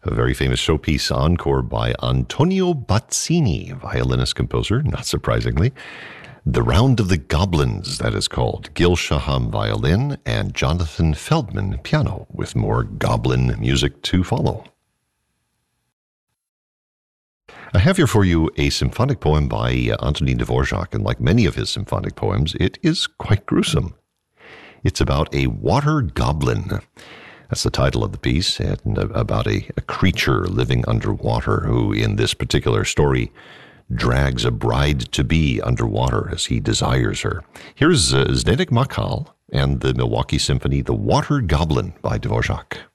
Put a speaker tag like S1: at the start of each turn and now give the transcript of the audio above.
S1: A very famous showpiece encore by Antonio Bazzini, violinist-composer, not surprisingly. The Round of the Goblins, that is called. Gil Shaham, violin, and Jonathan Feldman, piano, with more goblin music to follow. I have here for you a symphonic poem by Antonin Dvorak, and like many of his symphonic poems, it is quite gruesome. It's about a water goblin. That's the title of the piece, and about a creature living underwater who, in this particular story, drags a bride-to-be underwater as he desires her. Here's Zdenek Makal and the Milwaukee Symphony, The Water Goblin by Dvorak.